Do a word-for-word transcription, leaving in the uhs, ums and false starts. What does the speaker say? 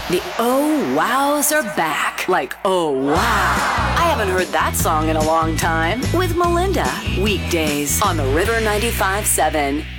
The Oh Wows are back. Like, oh wow. I haven't heard that song in a long time. With Melinda. Weekdays on the River ninety-five seven.